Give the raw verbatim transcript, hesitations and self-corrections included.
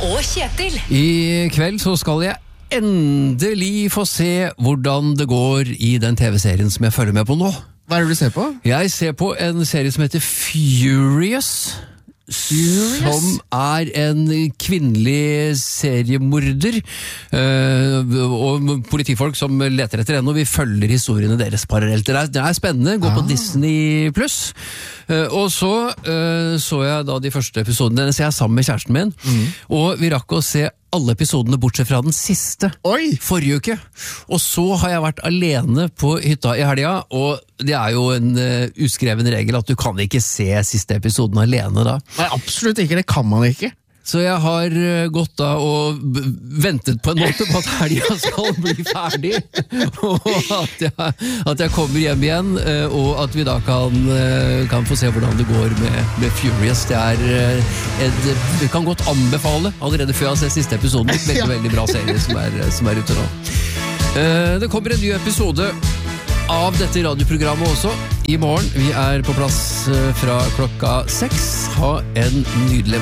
og Kjetil. I kveld så skal jeg endelig få se hvordan det går i den tv-serien som jeg følger med på nå. Hva er det du ser på? Jeg ser på en serie som heter Furious, Furious? som er en kvinnelig seriemorder øh, og politifolk som leter etter henne, og vi følger historiene deres parallelt. Det er, det er spennende, gå på Ah. Disney Plus. Uh, og så uh, så jeg da de første episodene, den ser jeg sammen med kjæresten min, Mm. og vi rakk å se alle episodene bortsett fra den siste Oi! forrige uke. Og så har jeg vært alene på hytta i helga, og det er jo en uh, uskreven regel at du kan ikke se siste episoden alene da. Nei, absolutt ikke, det kan man ikke. Så jeg har uh, gått da og b- ventet på en måte på at helga skal bli ferdig, og at jeg, at jeg kommer hjem igjen, uh, og at vi da kan, uh, kan få se hvordan det går med, med Furious. Det er uh, et, vi kan godt anbefale, allerede før jeg har sett siste episoden, veldig, Ja. veldig bra serie som er, som er ute nå. Uh, det kommer en ny episode av dette radioprogrammet også i morgen. Vi er på plass uh, fra klokka seks. Ha en nydelig